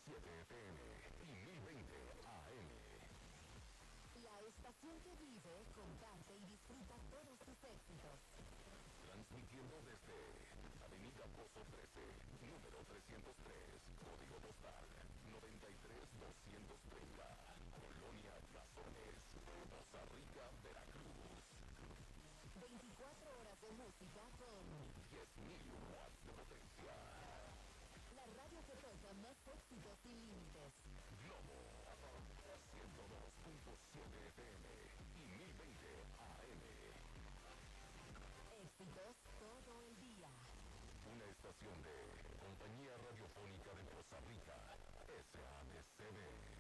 FM y 1020 AM. La estación que vive, comparte y disfruta todos sus éxitos. Transmitiendo desde Avenida Pozo 13, número 303, código postal 93230, Colonia Cazones, Poza Rica, Veracruz. 24 horas de música con 10.000 watts de potencia. la radio que toca más éxitos sin límites. Globo 102.7 FM y 1020 AM. Éxitos todo el día. Una estación de Compañía Radiofónica de Poza Rica, SADCB.